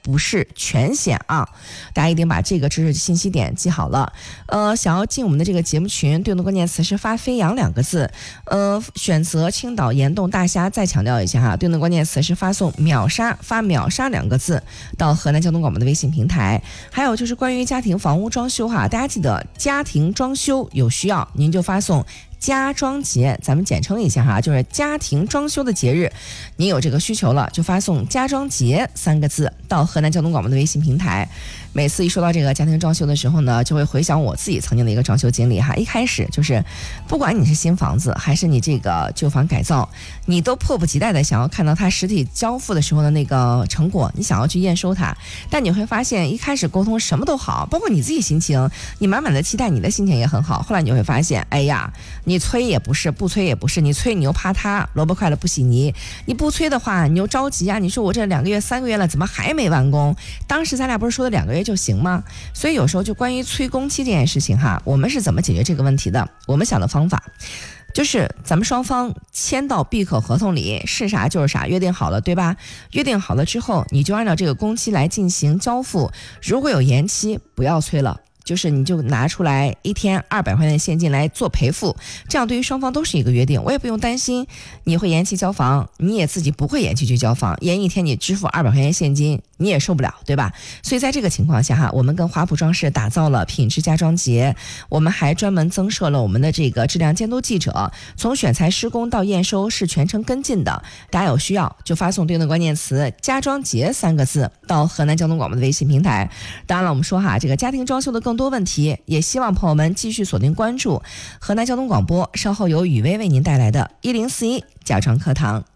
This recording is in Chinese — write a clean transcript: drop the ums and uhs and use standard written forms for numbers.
不是全险啊，大家一定把这个知识信息点记好了。想要进我们的这个节目群，对应的关键词是发飞扬2个字，选择青岛岩洞大虾，再强调一下哈，对应的关键词是发送秒杀，发秒杀2个字到河南交通广播的微信平台。还有就是关于家庭房屋装修哈，大家记得家庭装修有需要您就发送家装节，咱们简称一下哈，就是家庭装修的节日，您有这个需求了就发送家装节3个字到河南交通广播的微信平台。每次一说到这个家庭装修的时候呢，就会回想我自己曾经的一个装修经历哈。一开始就是不管你是新房子还是你这个旧房改造，你都迫不及待的想要看到它实体交付的时候的那个成果，你想要去验收它。但你会发现一开始沟通什么都好，包括你自己心情，你满满的期待，你的心情也很好。后来你会发现，哎呀，你催也不是，不催也不是，你催你又怕它萝卜快了不洗泥，你不催的话你又着急啊，你说我这2个月3个月了怎么还没完工，当时咱俩不是说的2个月就行吗？所以有时候就关于催工期这件事情哈，我们是怎么解决这个问题的？我们想的方法就是咱们双方签到闭口合同里，是啥就是啥，约定好了对吧？约定好了之后，你就按照这个工期来进行交付，如果有延期不要催了，就是你就拿出来1天200块钱现金来做赔付，这样对于双方都是一个约定，我也不用担心你会延期交房，你也自己不会延期去交房，延1天你支付200块钱现金你也受不了对吧？所以在这个情况下哈，我们跟华普装饰打造了品质家装节，我们还专门增设了我们的这个质量监督记者，从选材施工到验收是全程跟进的，大家有需要就发送对应的关键词家装节3个字到河南交通广播的微信平台。当然了，我们说哈，这个家庭装修的更多问题，也希望朋友们继续锁定关注河南交通广播，稍后由雨薇为您带来的1041家装课堂。